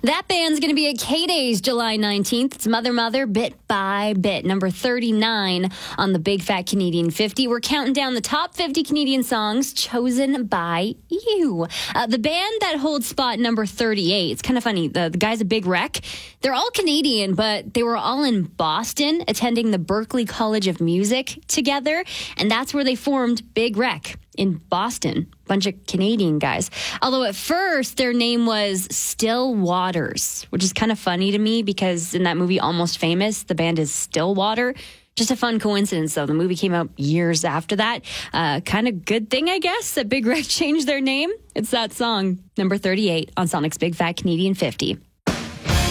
That band's going to be at K-Days July 19th. It's Mother Mother, Bit by Bit, number 39 on the Big Fat Canadian 50. We're counting down the top 50 Canadian songs chosen by you. The band that holds spot number 38, it's kind of funny. The guy's a Big Wreck. They're all Canadian, but they were all in Boston attending the Berklee College of Music together. And that's where they formed Big Wreck. In Boston, bunch of Canadian guys. Although at first their name was Still Waters, which is kind of funny to me because in that movie Almost Famous, the band is Stillwater. Just a fun coincidence, though. The movie came out years after that. Kind of good thing, I guess, that Big Wreck changed their name. It's that song, number 38 on Sonic's Big Fat Canadian 50.